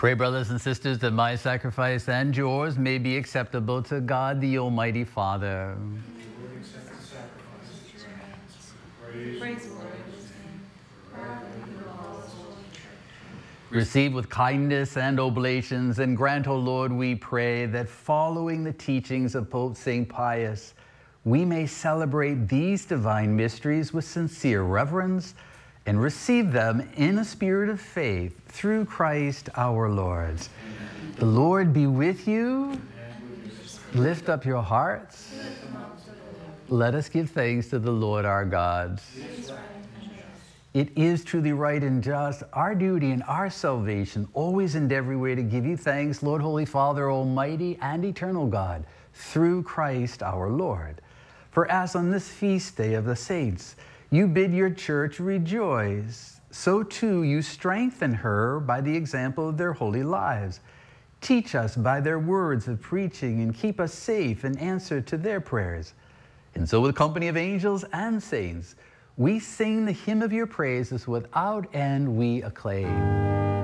Pray, brothers and sisters, that my sacrifice and yours may be acceptable to God, the Almighty Father. Receive with kindness and oblations, and grant, O Lord, we pray, that following the teachings of Pope St. Pius, we may celebrate these divine mysteries with sincere reverence and receive them in a spirit of faith through Christ our Lord. Amen. The Lord be with you. Lift up your hearts. Let us give thanks to the Lord our God. It is truly right and just, our duty and our salvation, always and every way to give you thanks, Lord, Holy Father, Almighty and eternal God, through Christ our Lord. For as on this feast day of the saints, you bid your church rejoice, so too you strengthen her by the example of their holy lives. Teach us by their words of preaching and keep us safe in answer to their prayers. And so with the company of angels and saints, we sing the hymn of your praises without end we acclaim.